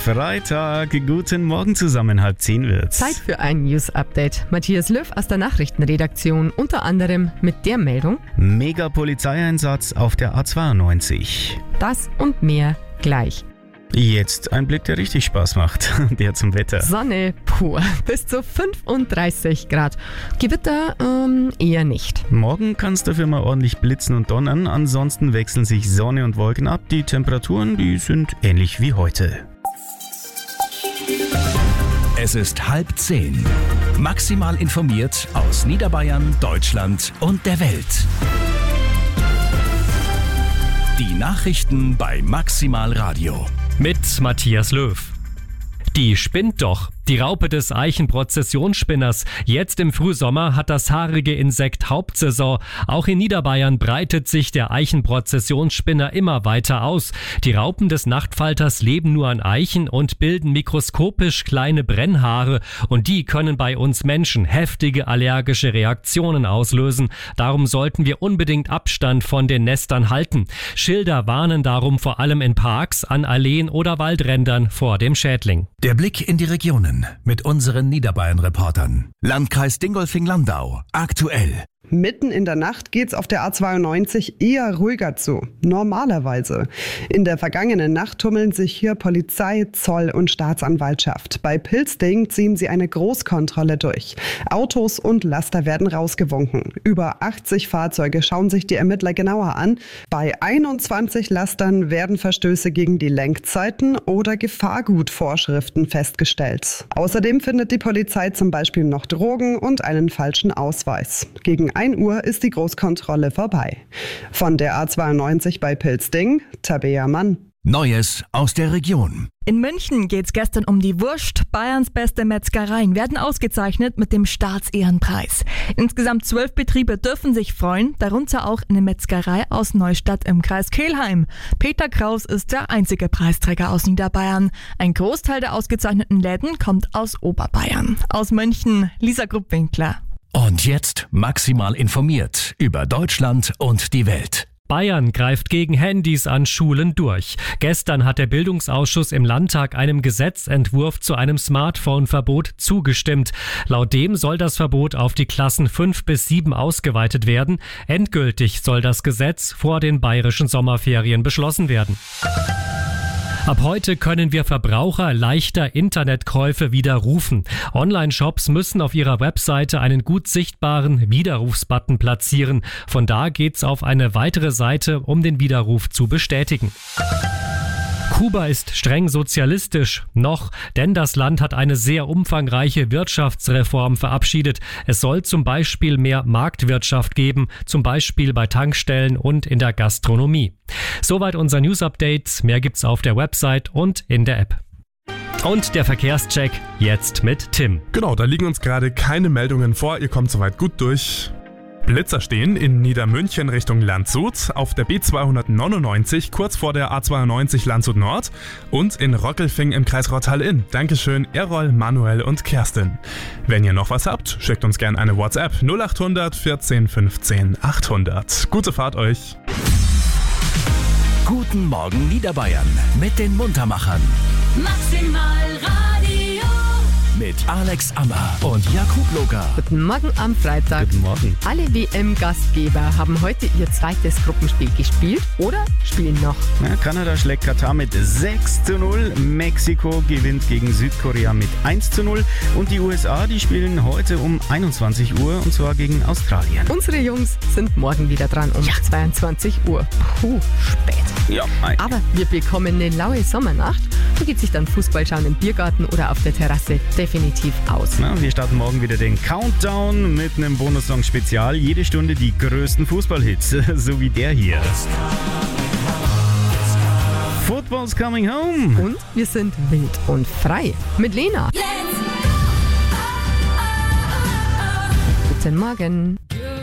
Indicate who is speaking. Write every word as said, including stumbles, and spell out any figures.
Speaker 1: Freitag, guten Morgen zusammen, halb zehn wird's.
Speaker 2: Zeit für ein News-Update. Matthias Löw aus der Nachrichtenredaktion, unter anderem mit der Meldung:
Speaker 1: Mega-Polizeieinsatz auf der A zweiundneunzig.
Speaker 2: Das und mehr gleich.
Speaker 1: Jetzt ein Blick, der richtig Spaß macht, der zum Wetter.
Speaker 2: Sonne pur, bis zu fünfunddreißig Grad. Gewitter ähm, eher nicht.
Speaker 1: Morgen kann es dafür mal ordentlich blitzen und donnern, ansonsten wechseln sich Sonne und Wolken ab. Die Temperaturen, die sind ähnlich wie heute.
Speaker 3: Es ist halb zehn. Maximal informiert aus Niederbayern, Deutschland und der Welt. Die Nachrichten bei Maximal Radio.
Speaker 4: Mit Matthias Löw. Die spinnt doch. Die Raupe des Eichenprozessionsspinners. Jetzt im Frühsommer hat das haarige Insekt Hauptsaison. Auch in Niederbayern breitet sich der Eichenprozessionsspinner immer weiter aus. Die Raupen des Nachtfalters leben nur an Eichen und bilden mikroskopisch kleine Brennhaare. Und die können bei uns Menschen heftige allergische Reaktionen auslösen. Darum sollten wir unbedingt Abstand von den Nestern halten. Schilder warnen darum vor allem in Parks, an Alleen oder Waldrändern vor dem Schädling.
Speaker 3: Der Blick in die Regionen mit unseren Niederbayern-Reportern. Landkreis Dingolfing-Landau. Aktuell.
Speaker 5: Mitten in der Nacht geht's auf der A zweiundneunzig eher ruhiger zu. Normalerweise. In der vergangenen Nacht tummeln sich hier Polizei, Zoll und Staatsanwaltschaft. Bei Pilzding ziehen sie eine Großkontrolle durch. Autos und Laster werden rausgewunken. Über achtzig Fahrzeuge schauen sich die Ermittler genauer an. Bei einundzwanzig Lastern werden Verstöße gegen die Lenkzeiten oder Gefahrgutvorschriften festgestellt. Außerdem findet die Polizei zum Beispiel noch Drogen und einen falschen Ausweis. Gegen ein Uhr ist die Großkontrolle vorbei. Von der A zweiundneunzig bei Pilzding, Tabea Mann.
Speaker 3: Neues aus der Region.
Speaker 6: In München geht's gestern um die Wurst. Bayerns beste Metzgereien werden ausgezeichnet mit dem Staatsehrenpreis. Insgesamt zwölf Betriebe dürfen sich freuen, darunter auch eine Metzgerei aus Neustadt im Kreis Kelheim. Peter Kraus ist der einzige Preisträger aus Niederbayern. Ein Großteil der ausgezeichneten Läden kommt aus Oberbayern. Aus München, Lisa Gruppwinkler.
Speaker 3: Und jetzt maximal informiert über Deutschland und die Welt.
Speaker 4: Bayern greift gegen Handys an Schulen durch. Gestern hat der Bildungsausschuss im Landtag einem Gesetzentwurf zu einem Smartphone-Verbot zugestimmt. Laut dem soll das Verbot auf die Klassen fünf bis sieben ausgeweitet werden. Endgültig soll das Gesetz vor den bayerischen Sommerferien beschlossen werden. Ab heute können wir Verbraucher leichter Internetkäufe widerrufen. Online-Shops müssen auf ihrer Webseite einen gut sichtbaren Widerrufsbutton platzieren. Von da geht's auf eine weitere Seite, um den Widerruf zu bestätigen. Kuba ist streng sozialistisch, noch, denn das Land hat eine sehr umfangreiche Wirtschaftsreform verabschiedet. Es soll zum Beispiel mehr Marktwirtschaft geben, zum Beispiel bei Tankstellen und in der Gastronomie. Soweit unser News-Update. Mehr gibt's auf der Website und in der App. Und der Verkehrscheck jetzt mit Tim.
Speaker 7: Genau, da liegen uns gerade keine Meldungen vor. Ihr kommt soweit gut durch. Blitzer stehen in Niedermünchen Richtung Landshut, auf der B zweihundertneunundneunzig kurz vor der A zweiundneunzig Landshut Nord und in Rockelfing im Kreis Rottal-Inn. Dankeschön Errol, Manuel und Kerstin. Wenn ihr noch was habt, schickt uns gerne eine WhatsApp null achthundert vierzehn fünfzehn achthundert. Gute Fahrt euch!
Speaker 3: Guten Morgen Niederbayern mit den Muntermachern.
Speaker 8: Maximal Radio.
Speaker 3: Mit Alex Ammer und Jakub Loga.
Speaker 2: Guten Morgen am Freitag.
Speaker 1: Guten Morgen.
Speaker 2: Alle W M-Gastgeber haben heute ihr zweites Gruppenspiel gespielt oder spielen noch.
Speaker 1: Ja, Kanada schlägt Katar mit sechs zu null, Mexiko gewinnt gegen Südkorea mit eins zu null und die U S A, die spielen heute um einundzwanzig Uhr und zwar gegen Australien.
Speaker 2: Unsere Jungs sind morgen wieder dran um ja. zweiundzwanzig Uhr. Puh, spät.
Speaker 1: Ja, ei.
Speaker 2: Aber wir bekommen eine laue Sommernacht und geht sich dann Fußball schauen im Biergarten oder auf der Terrasse definitiv aus.
Speaker 1: Na, wir starten morgen wieder den Countdown mit einem Bonussong-Spezial. Jede Stunde die größten Fußballhits, so wie der hier. Football's coming home.
Speaker 2: Und wir sind wild und frei mit Lena.
Speaker 8: Let's
Speaker 2: Guten Morgen.